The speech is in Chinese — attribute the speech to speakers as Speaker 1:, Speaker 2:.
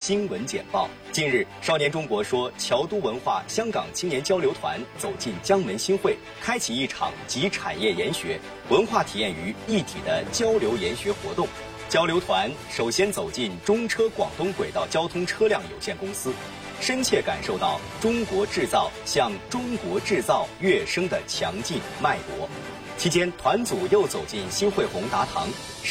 Speaker 1: 新闻简报。近日，少年中国说侨都文化香港青年交流团走进江门新会，开启一场集产业研学、文化体验于一体的交流研学活动。交流团首先走进中车广东轨道交通车辆有限公司，深切感受到中国制造向中国制造跃升的强劲脉搏。期间，团组又走进新会宏达堂。